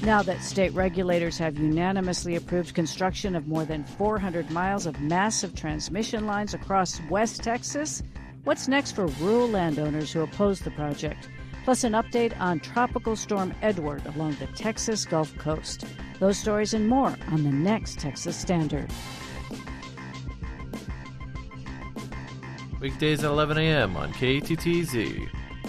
Now that state regulators have unanimously approved construction of more than 400 miles of massive transmission lines across West Texas, what's next for rural landowners who oppose the project? Plus an update on Tropical Storm Edward along the Texas Gulf Coast. Those stories and more on the next Texas Standard. Weekdays at 11 a.m. on KTTZ.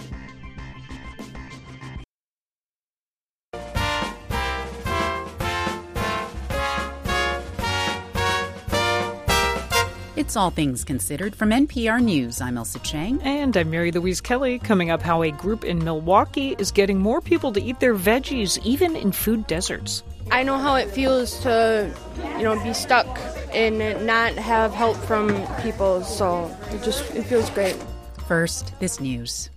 It's All Things Considered from NPR News. I'm Elsa Chang. And I'm Mary Louise Kelly. Coming up, how a group in Milwaukee is getting more people to eat their veggies, even in food deserts. I know how it feels to, be stuck and not have help from people, so it feels great. First, this news.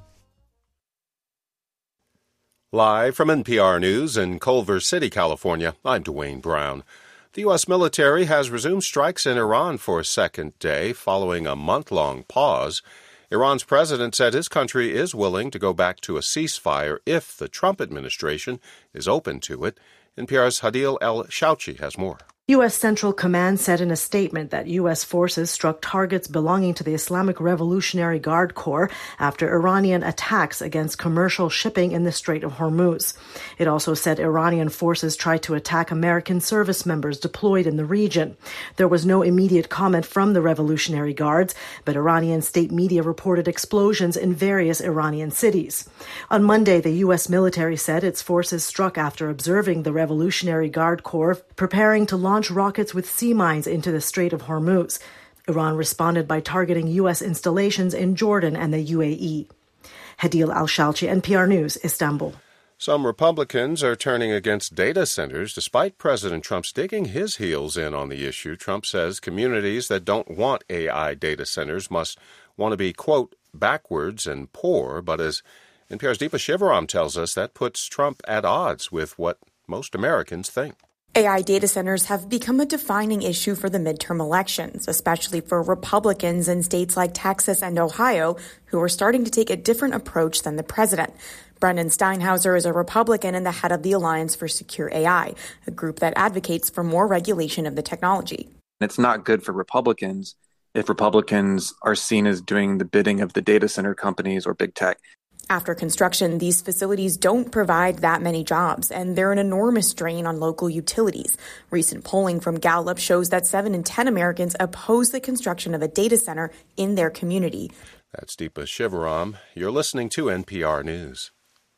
Live from NPR News in Culver City, California, I'm Dwayne Brown. The U.S. military has resumed strikes in Iran for a second day following a month-long pause. Iran's president said his country is willing to go back to a ceasefire if the Trump administration is open to it. NPR's Hadil El-Shouchi has more. U.S. Central Command said in a statement that U.S. forces struck targets belonging to the Islamic Revolutionary Guard Corps after Iranian attacks against commercial shipping in the Strait of Hormuz. It also said Iranian forces tried to attack American service members deployed in the region. There was no immediate comment from the Revolutionary Guards, but Iranian state media reported explosions in various Iranian cities. On Monday, the U.S. military said its forces struck after observing the Revolutionary Guard Corps preparing to launch rockets with sea mines into the Strait of Hormuz. Iran responded by targeting U.S. installations in Jordan and the UAE. Hadil Al-Shalchi, NPR News, Istanbul. Some Republicans are turning against data centers despite President Trump's digging his heels in on the issue. Trump says communities that don't want AI data centers must want to be, quote, backwards and poor. But as NPR's Deepa Shivaram tells us, that puts Trump at odds with what most Americans think. AI data centers have become a defining issue for the midterm elections, especially for Republicans in states like Texas and Ohio, who are starting to take a different approach than the president. Brendan Steinhauser is a Republican and the head of the Alliance for Secure AI, a group that advocates for more regulation of the technology. It's not good for Republicans if Republicans are seen as doing the bidding of the data center companies or big tech. After construction, these facilities don't provide that many jobs, and they're an enormous strain on local utilities. Recent polling from Gallup shows that 7 in 10 Americans oppose the construction of a data center in their community. That's Deepa Shivaram. You're listening to NPR News.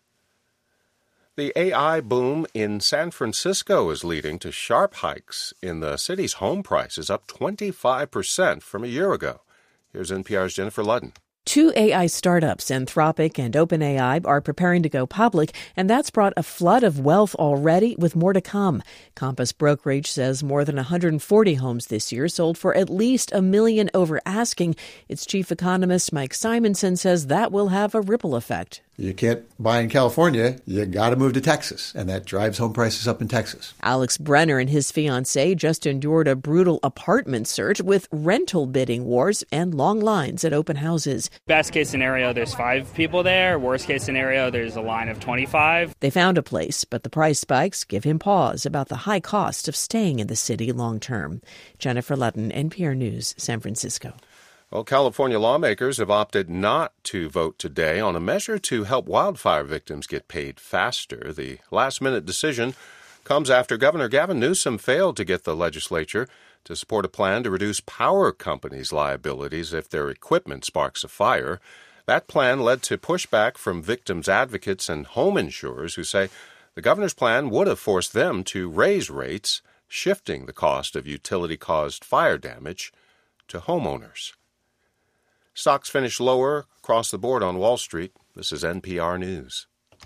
The AI boom in San Francisco is leading to sharp hikes in the city's home prices, up 25% from a year ago. Here's NPR's Jennifer Ludden. 2 AI startups, Anthropic and OpenAI, are preparing to go public, and that's brought a flood of wealth already, with more to come. Compass Brokerage says more than 140 homes this year sold for at least $1 million over asking. Its chief economist, Mike Simonson, says that will have a ripple effect. You can't buy in California, you got to move to Texas, and that drives home prices up in Texas. Alex Brenner and his fiancée just endured a brutal apartment search with rental bidding wars and long lines at open houses. Best case scenario, there's 5 people there. Worst case scenario, there's a line of 25. They found a place, but the price spikes give him pause about the high cost of staying in the city long term. Jennifer Ludden, NPR News, San Francisco. Well, California lawmakers have opted not to vote today on a measure to help wildfire victims get paid faster. The last-minute decision comes after Governor Gavin Newsom failed to get the legislature to support a plan to reduce power companies' liabilities if their equipment sparks a fire. That plan led to pushback from victims' advocates and home insurers who say the governor's plan would have forced them to raise rates, shifting the cost of utility-caused fire damage to homeowners. Stocks finished lower across the board on Wall Street. This is NPR News.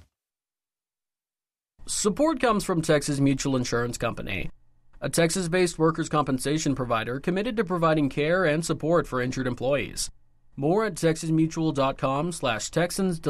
Support comes from Texas Mutual Insurance Company, a Texas-based workers' compensation provider committed to providing care and support for injured employees. More at texasmutual.com/Texans